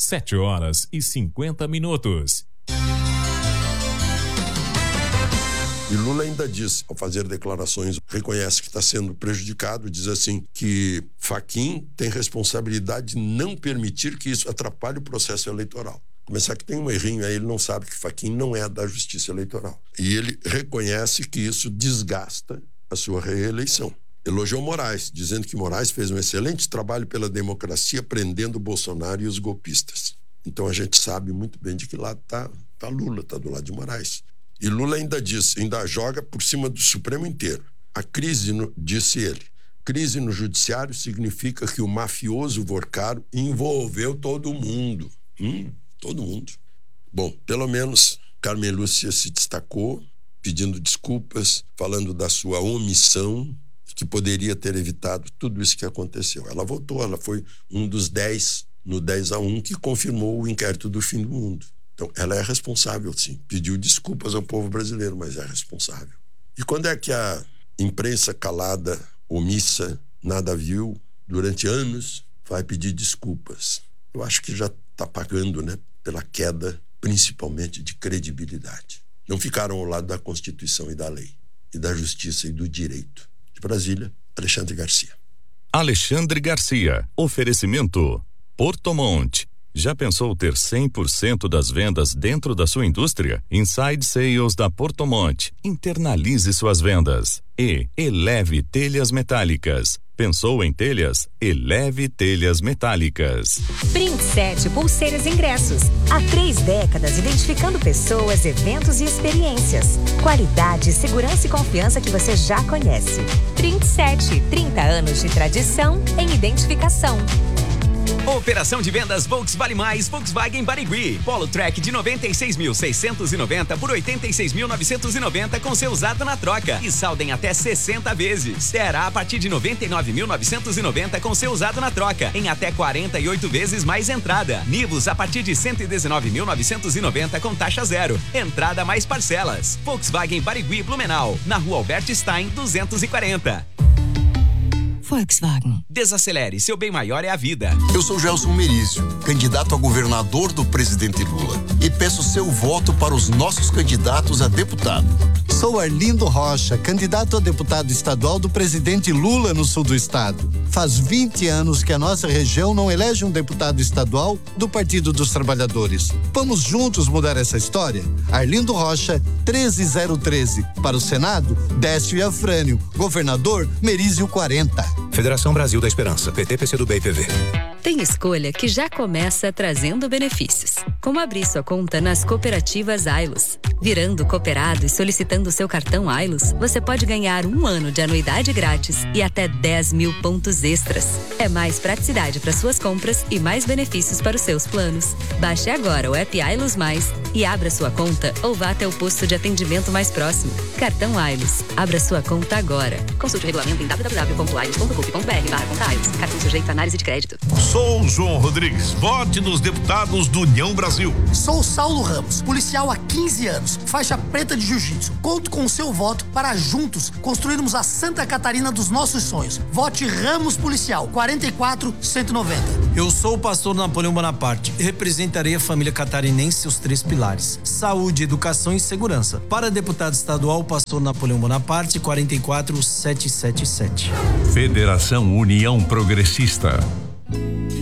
7h50. E Lula ainda diz, ao fazer declarações, reconhece que está sendo prejudicado, diz assim, que Fachin tem responsabilidade de não permitir que isso atrapalhe o processo eleitoral. Começar que tem um errinho aí, ele não sabe que Fachin não é da Justiça Eleitoral. E ele reconhece que isso desgasta a sua reeleição. Elogiou Moraes, dizendo que Moraes fez um excelente trabalho pela democracia, prendendo Bolsonaro e os golpistas. Então a gente sabe muito bem de que lado está Lula, está do lado de Moraes. E Lula ainda diz, ainda joga por cima do Supremo inteiro. A crise, disse ele, crise no judiciário significa que o mafioso Vorcaro envolveu todo mundo. Todo mundo. Bom, pelo menos Carmen Lúcia se destacou, pedindo desculpas, falando da sua omissão, que poderia ter evitado tudo isso que aconteceu. Ela voltou, ela foi um dos 10, no 10-1, que confirmou o inquérito do fim do mundo. Então, ela é responsável, sim. Pediu desculpas ao povo brasileiro, mas é responsável. E quando é que a imprensa calada, omissa, nada viu, durante anos, vai pedir desculpas? Eu acho que já está pagando, né, pela queda, principalmente, de credibilidade. Não ficaram ao lado da Constituição e da lei, e da justiça e do direito. De Brasília, Alexandre Garcia. Alexandre Garcia. Oferecimento Porto Monte. Já pensou ter 100% das vendas dentro da sua indústria? Inside Sales da Porto Monte. Internalize suas vendas. E Eleve Telhas Metálicas. Pensou em telhas? Eleve Telhas Metálicas. Print 7 Pulseiras e Ingressos. Há 3 décadas identificando pessoas, eventos e experiências. Qualidade, segurança e confiança que você já conhece. Print 7, 30 anos de tradição em identificação. Operação de vendas Volks Vale Mais, Volkswagen Barigui. Polo Track de 96.690 por 86.990 com seu usado na troca. E saldem até 60 vezes. Terá a partir de 99.990 com seu usado na troca. Em até 48 vezes mais entrada. Nivus a partir de 119.990 com taxa zero. Entrada mais parcelas. Volkswagen Barigui Blumenau. Na rua Albert Stein, 240. Volkswagen. Desacelere, seu bem maior é a vida. Eu sou Gelson Merizio, candidato a governador do presidente Lula, e peço seu voto para os nossos candidatos a deputado. Sou Arlindo Rocha, candidato a deputado estadual do presidente Lula no sul do estado. Faz 20 anos que a nossa região não elege um deputado estadual do Partido dos Trabalhadores. Vamos juntos mudar essa história? Arlindo Rocha, 13013. Para o Senado, Décio Afrânio. Governador, Merizio 40. Federação Brasil da Esperança, PT, PCdoB e PV. Tem escolha que já começa trazendo benefícios, como abrir sua conta nas cooperativas Ailos. Virando cooperado e solicitando seu cartão Ailos, você pode ganhar 1 ano de anuidade grátis e até 10 mil pontos extras. É mais praticidade para suas compras e mais benefícios para os seus planos. Baixe agora o app Ailos Mais e abra sua conta ou vá até o posto de atendimento mais próximo. Cartão Ailos. Abra sua conta agora. Consulte o regulamento em www.ailos.com.br/conta Ailos. Cartão sujeito a análise de crédito. Sou João Rodrigues. Vote nos deputados do União Brasil. Sou Saulo Ramos, policial há 15 anos, faixa preta de jiu-jitsu. Conto com o seu voto para juntos construirmos a Santa Catarina dos nossos sonhos. Vote Ramos Policial, 44-190. Eu sou o pastor Napoleão Bonaparte e representarei a família catarinense e seus 3 pilares: saúde, educação e segurança. Para deputado estadual, pastor Napoleão Bonaparte, 44777. Federação União Progressista.